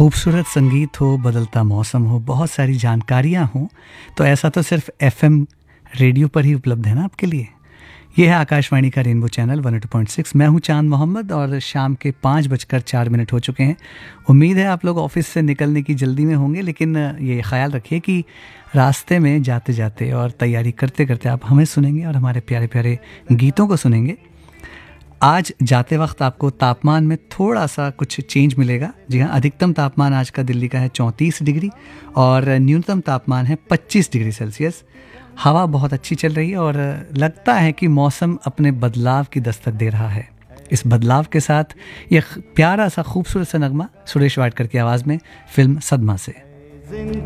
खूबसूरत संगीत हो, बदलता मौसम हो, बहुत सारी जानकारियाँ हों, तो ऐसा तो सिर्फ एफएम रेडियो पर ही उपलब्ध है ना आपके लिए। ये है आकाशवाणी का रेनबो चैनल 102.6। मैं हूँ चांद मोहम्मद और शाम के 5:04 हो चुके हैं। उम्मीद है आप लोग ऑफिस से निकलने की जल्दी में होंगे, लेकिन ये ख्याल रखिए कि रास्ते में जाते जाते और तैयारी करते करते आप हमें सुनेंगे और हमारे प्यारे प्यारे गीतों को सुनेंगे। आज जाते वक्त आपको तापमान में थोड़ा सा कुछ चेंज मिलेगा। जी हाँ, अधिकतम तापमान आज का दिल्ली का है 34 डिग्री और न्यूनतम तापमान है 25 डिग्री सेल्सियस। हवा बहुत अच्छी चल रही है और लगता है कि मौसम अपने बदलाव की दस्तक दे रहा है। इस बदलाव के साथ ये प्यारा सा खूबसूरत सा नगमा सुरेश वाडकर की आवाज़ में फिल्म सदमा से।